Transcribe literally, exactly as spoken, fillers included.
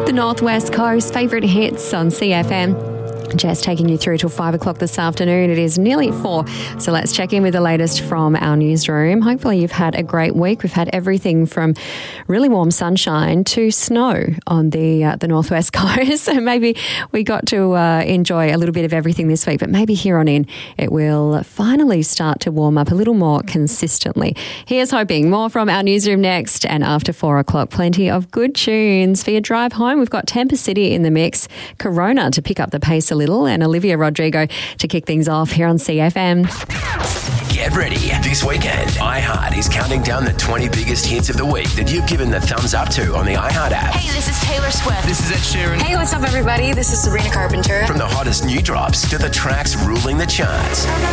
The Northwest Coast, favourite hits on C F M. Jess taking you through till five o'clock this afternoon. It is nearly four, so let's check in with the latest from our newsroom. Hopefully you've had a great week. We've had everything from really warm sunshine to snow on the uh, the Northwest Coast. So maybe we got to uh, enjoy a little bit of everything this week, but maybe here on in it will finally start to warm up a little more consistently. Here's hoping. More from our newsroom next, and after four o'clock, plenty of good tunes for your drive home. We've got Tampa City in the mix, Corona to pick up the pace a little, and Olivia Rodrigo to kick things off here on C F M. Get ready. This weekend, iHeart is counting down the twenty biggest hits of the week that you've given the thumbs up to on the iHeart app. Hey, this is Taylor Swift. This is Ed Sheeran. Hey, what's up, everybody? This is Sabrina Carpenter. From the hottest new drops to the tracks ruling the charts.